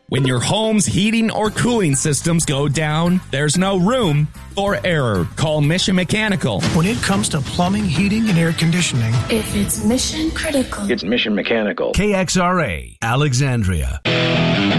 When your home's heating or cooling systems go down, there's no room for error. Call Mission Mechanical. When it comes to plumbing, heating, and air conditioning, if it's mission critical, it's Mission Mechanical. KXRA, Alexandria.